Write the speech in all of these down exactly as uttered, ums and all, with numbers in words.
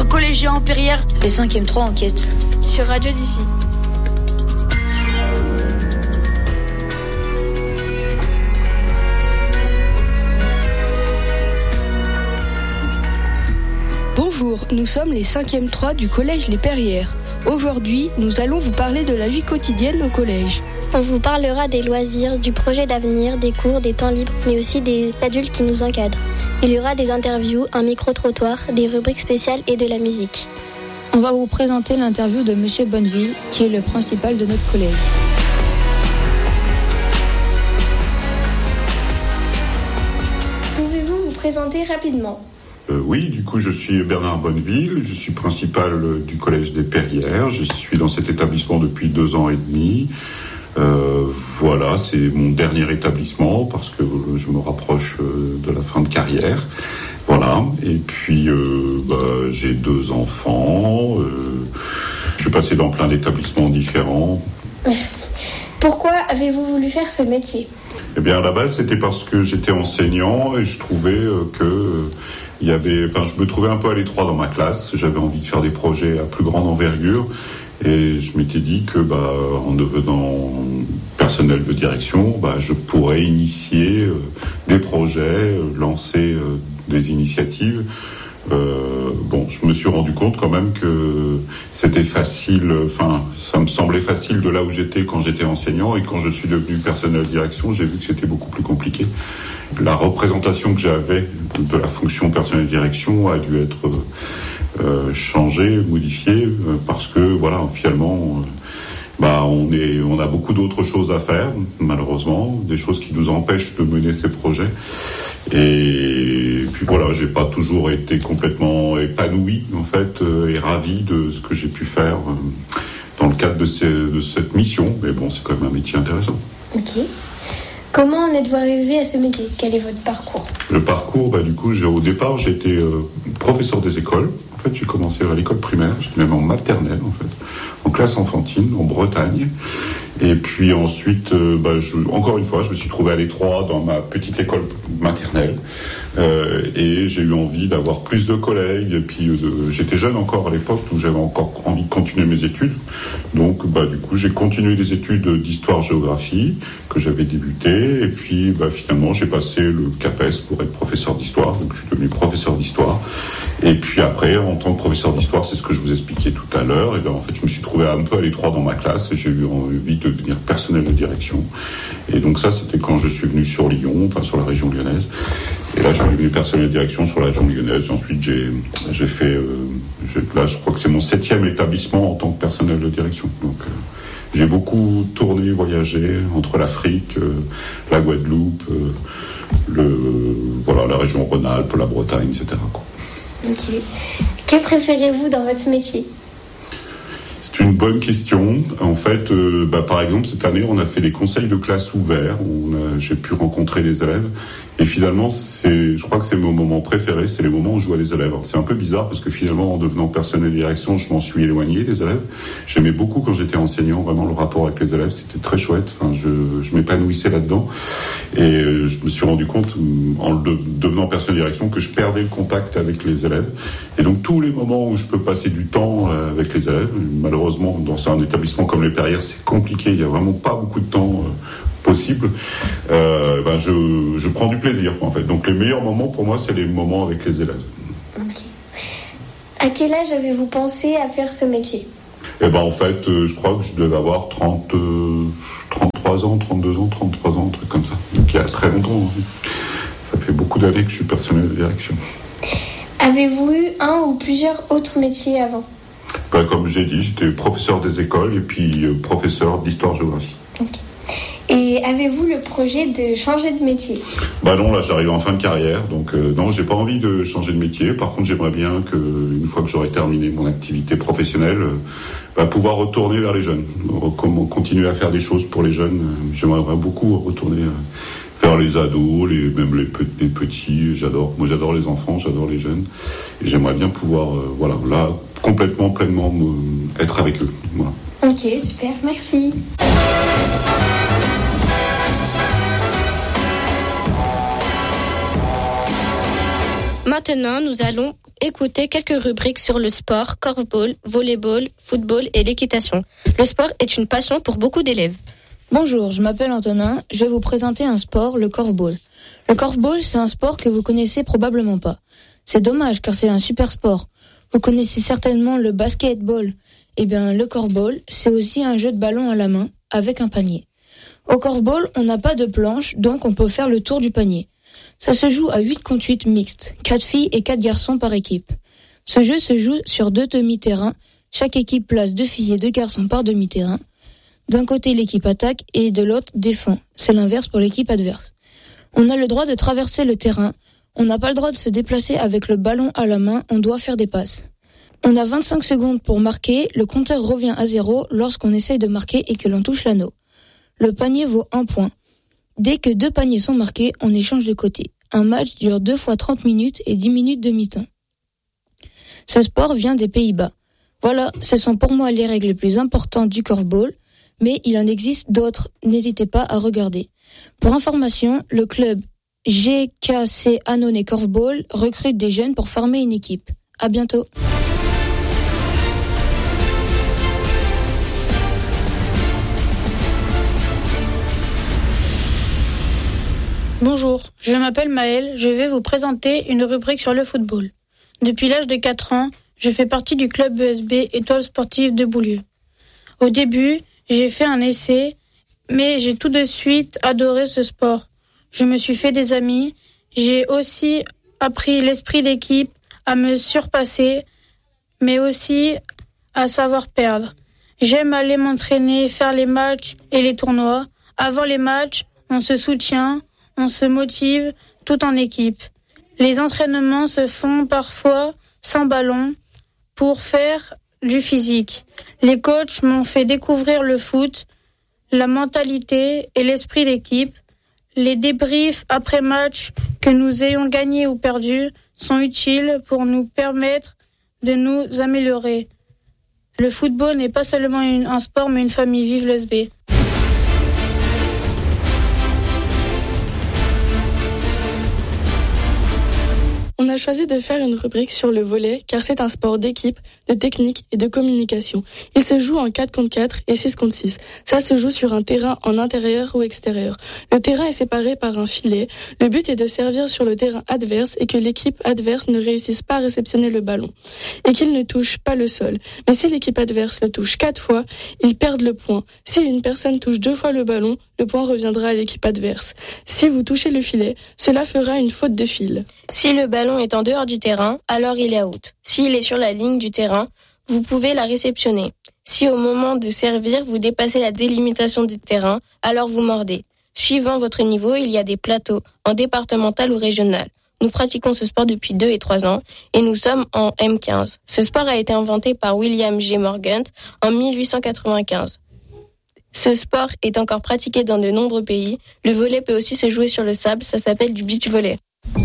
collégien en Perrière. Les cinquième trois enquêtent. Sur Radio d'ici. Bonjour, nous sommes les cinquième trois du collège Les Perrières. Aujourd'hui, nous allons vous parler de la vie quotidienne au collège. On vous parlera des loisirs, du projet d'avenir, des cours, des temps libres, mais aussi des adultes qui nous encadrent. Il y aura des interviews, un micro-trottoir, des rubriques spéciales et de la musique. On va vous présenter l'interview de Monsieur Bonneville, qui est le principal de notre collège. Pouvez-vous vous présenter rapidement ? Euh, oui, du coup, je suis Bernard Bonneville, je suis principal du collège des Perrières. Je suis dans cet établissement depuis deux ans et demi. Euh, voilà, c'est mon dernier établissement parce que je me rapproche de la fin de carrière. Voilà, et puis euh, bah, j'ai deux enfants. Euh, je suis passé dans plein d'établissements différents. Merci. Pourquoi avez-vous voulu faire ce métier ? Eh bien, à la base, c'était parce que j'étais enseignant et je trouvais euh, que euh, il y avait, enfin, je me trouvais un peu à l'étroit dans ma classe. J'avais envie de faire des projets à plus grande envergure. Et je m'étais dit que, bah, en devenant personnel de direction, bah, je pourrais initier euh, des projets, euh, lancer euh, des initiatives. Euh, bon, je me suis rendu compte quand même que c'était facile, enfin, ça me semblait facile de là où j'étais quand j'étais enseignant, et quand je suis devenu personnel de direction, j'ai vu que c'était beaucoup plus compliqué. La représentation que j'avais de la fonction personnel de direction a dû être euh, changée, modifiée, euh, parce que, voilà, finalement, euh, bah, on est, on a beaucoup d'autres choses à faire, malheureusement, des choses qui nous empêchent de mener ces projets. Et puis voilà, j'ai pas toujours été complètement épanoui, en fait, euh, et ravi de ce que j'ai pu faire euh, dans le cadre de, ces, de cette mission. Mais bon, c'est quand même un métier intéressant. Ok. Comment en êtes-vous arrivé à ce métier ? Quel est votre parcours ? Le parcours, bah, du coup, j'ai, au départ, j'ai été euh, professeur des écoles. En fait, j'ai commencé à l'école primaire, j'étais même en maternelle, en fait, en classe enfantine, en Bretagne. Et puis ensuite, euh, bah, je, encore une fois, je me suis trouvé à l'étroit dans ma petite école maternelle. Euh, et j'ai eu envie d'avoir plus de collègues. Et puis, euh, j'étais jeune encore à l'époque, donc j'avais encore envie de continuer mes études. Donc, bah, du coup, j'ai continué des études d'histoire-géographie que j'avais débutées. Et puis, bah, finalement, j'ai passé le CAPES pour être professeur d'histoire. Donc, je suis devenu professeur d'histoire. Et puis après, en tant que professeur d'histoire, c'est ce que je vous expliquais tout à l'heure. Et ben, en fait, je me suis trouvé un peu à l'étroit dans ma classe et j'ai eu envie de devenir personnel de direction. Et donc ça, c'était quand je suis venu sur Lyon, enfin sur la région lyonnaise. Et là, je suis devenu personnel de direction sur la région lyonnaise. Et ensuite, j'ai, j'ai fait, euh, j'ai, là, je crois que c'est mon septième établissement en tant que personnel de direction. Donc, euh, j'ai beaucoup tourné, voyagé entre l'Afrique, euh, la Guadeloupe, euh, le, voilà, la région Rhône-Alpes, la Bretagne, et cetera, quoi. Ok. Que préférez-vous dans votre métier ? C'est une bonne question. En fait, euh, bah, par exemple, cette année, on a fait les conseils de classe ouverts. On a, j'ai pu rencontrer les élèves. Et finalement, c'est, je crois que c'est mon moment préféré, c'est les moments où je vois les élèves. Alors, c'est un peu bizarre parce que finalement, en devenant personnel de direction, je m'en suis éloigné des élèves. J'aimais beaucoup quand j'étais enseignant, vraiment le rapport avec les élèves, c'était très chouette. Enfin, je, je m'épanouissais là-dedans. Et euh, je me suis rendu compte, en de, devenant personnel de direction, que je perdais le contact avec les élèves. Et donc, tous les moments où je peux passer du temps euh, avec les élèves, malheureusement, dans un établissement comme les Perrières, c'est compliqué. Il n'y a vraiment pas beaucoup de temps euh, possible. Euh, ben je, je prends du plaisir, en fait. Donc, les meilleurs moments, pour moi, c'est les moments avec les élèves. Ok. À quel âge avez-vous pensé à faire ce métier ? Eh ben, en fait, euh, je crois que je devais avoir trente, euh, trente-trois ans, trente-deux ans, trente-trois ans, un truc comme ça. Donc, il y a très longtemps. Hein. Ça fait beaucoup d'années que je suis personnel de direction. Avez-vous eu un ou plusieurs autres métiers avant ? Ben, comme j'ai dit, j'étais professeur des écoles et puis euh, professeur d'histoire-géographie. Ok. Et avez-vous le projet de changer de métier ? Bah non, là j'arrive en fin de carrière, donc euh, non, j'ai pas envie de changer de métier. Par contre, j'aimerais bien que, une fois que j'aurai terminé mon activité professionnelle, euh, bah, pouvoir retourner vers les jeunes, comment continuer à faire des choses pour les jeunes. J'aimerais beaucoup retourner euh, vers les ados, les, même les, les petits. J'adore, moi j'adore les enfants, j'adore les jeunes, et j'aimerais bien pouvoir, euh, voilà, là complètement, pleinement euh, être avec eux. Voilà. Ok, super, merci. Maintenant, nous allons écouter quelques rubriques sur le sport, corfball, volleyball, football et l'équitation. Le sport est une passion pour beaucoup d'élèves. Bonjour, je m'appelle Antonin. Je vais vous présenter un sport, le korfball. Le korfball, c'est un sport que vous connaissez probablement pas. C'est dommage car c'est un super sport. Vous connaissez certainement le basketball. Eh bien, le korfball, c'est aussi un jeu de ballon à la main avec un panier. Au korfball, on n'a pas de planche, donc on peut faire le tour du panier. Ça se joue à huit contre huit mixte, quatre filles et quatre garçons par équipe. Ce jeu se joue sur deux demi-terrains. Chaque équipe place deux filles et deux garçons par demi-terrain. D'un côté, l'équipe attaque et de l'autre, défend. C'est l'inverse pour l'équipe adverse. On a le droit de traverser le terrain. On n'a pas le droit de se déplacer avec le ballon à la main. On doit faire des passes. On a vingt-cinq secondes pour marquer. Le compteur revient à zéro lorsqu'on essaye de marquer et que l'on touche l'anneau. Le panier vaut un point. Dès que deux paniers sont marqués, on échange de côté. Un match dure deux fois trente minutes et dix minutes de mi-temps. Ce sport vient des Pays-Bas. Voilà, ce sont pour moi les règles les plus importantes du korfball. Mais il en existe d'autres, n'hésitez pas à regarder. Pour information, le club G K C Annonay Korfball recrute des jeunes pour former une équipe. À bientôt. Bonjour, je m'appelle Maëlle, je vais vous présenter une rubrique sur le football. Depuis l'âge de quatre ans, je fais partie du club E S B Étoile Sportive de Boulieu. Au début, j'ai fait un essai, mais j'ai tout de suite adoré ce sport. Je me suis fait des amis. J'ai aussi appris l'esprit d'équipe, à me surpasser, mais aussi à savoir perdre. J'aime aller m'entraîner, faire les matchs et les tournois. Avant les matchs, on se soutient, on se motive, tout en équipe. Les entraînements se font parfois sans ballon pour faire du physique. Les coachs m'ont fait découvrir le foot, la mentalité et l'esprit d'équipe. Les débriefs après match, que nous ayons gagné ou perdu, sont utiles pour nous permettre de nous améliorer. Le football n'est pas seulement une, un sport, mais une famille. Vive l'E S B. On a choisi de faire une rubrique sur le volley car c'est un sport d'équipe, de technique et de communication. Il se joue en quatre contre quatre et six contre six. Ça se joue sur un terrain en intérieur ou extérieur. Le terrain est séparé par un filet. Le but est de servir sur le terrain adverse et que l'équipe adverse ne réussisse pas à réceptionner le ballon et qu'il ne touche pas le sol. Mais si l'équipe adverse le touche quatre fois, ils perdent le point. Si une personne touche deux fois le ballon, le point reviendra à l'équipe adverse. Si vous touchez le filet, cela fera une faute de fil. Si le ballon est en dehors du terrain, alors il est out. S'il est sur la ligne du terrain, vous pouvez la réceptionner. Si au moment de servir, vous dépassez la délimitation du terrain, alors vous mordez. Suivant votre niveau, il y a des plateaux, en départemental ou régional. Nous pratiquons ce sport depuis deux et trois ans et nous sommes en M quinze. Ce sport a été inventé par William G. Morgan en mille huit cent quatre-vingt-quinze. Ce sport est encore pratiqué dans de nombreux pays. Le volley peut aussi se jouer sur le sable, ça s'appelle du beach volley.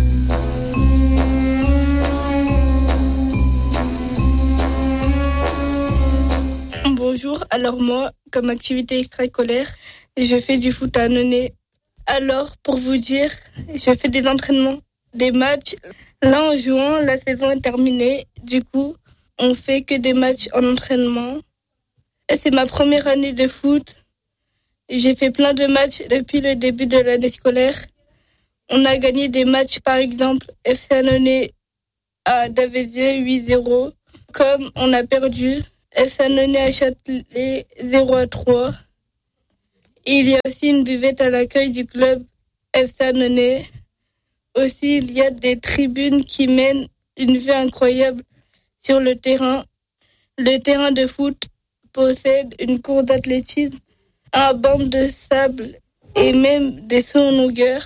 Bonjour, alors moi, comme activité extrascolaire, je fais du foot à Annonay. Alors, pour vous dire, je fais des entraînements, des matchs. Là, en jouant, la saison est terminée. Du coup, on fait que des matchs en entraînement. C'est ma première année de foot. J'ai fait plein de matchs depuis le début de l'année scolaire. On a gagné des matchs, par exemple, F C Annonay à Davesieux huit zéro. Comme on a perdu F C Annonay à Châtelet zéro à trois. Il y a aussi une buvette à l'accueil du club F C Annonay. Aussi, il y a des tribunes qui mènent une vue incroyable sur le terrain. Le terrain de foot possède une cour d'athlétisme, un banc de sable et même des sauts en longueur.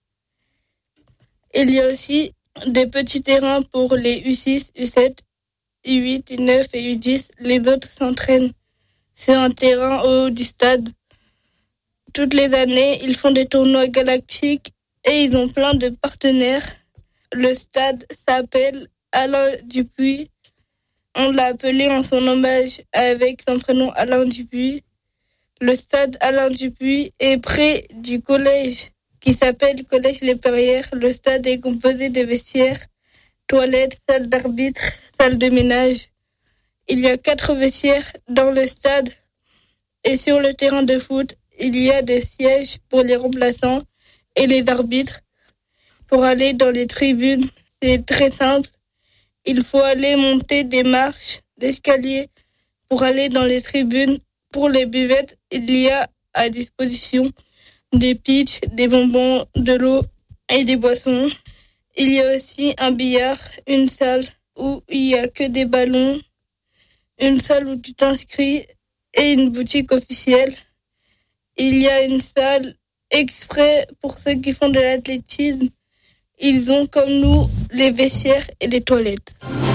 Il y a aussi des petits terrains pour les U six, U sept, U huit, U neuf et U dix. Les autres s'entraînent sur un terrain au haut du stade. Toutes les années, ils font des tournois galactiques et ils ont plein de partenaires. Le stade s'appelle Alain Dupuis. On l'a appelé en son hommage avec son prénom Alain Dupuis. Le stade Alain Dupuis est près du collège qui s'appelle Collège Les Perrières. Le stade est composé de vestiaires, toilettes, salle d'arbitre, salle de ménage. Il y a quatre vestiaires dans le stade et sur le terrain de foot, il y a des sièges pour les remplaçants et les arbitres. Pour aller dans les tribunes, c'est très simple. Il faut aller monter des marches, d'escalier pour aller dans les tribunes. Pour les buvettes, il y a à disposition des pitchs, des bonbons, de l'eau et des boissons. Il y a aussi un billard, une salle où il n'y a que des ballons, une salle où tu t'inscris et une boutique officielle. Il y a une salle exprès pour ceux qui font de l'athlétisme. Ils ont comme nous les vestiaires et les toilettes.